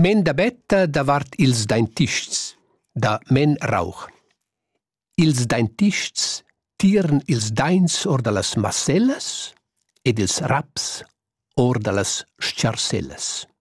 Men da betta davart ils dentists, da men rauch. Ils dentists tieren ils daints or da las massellas ed ils raps or da las sciarsellas.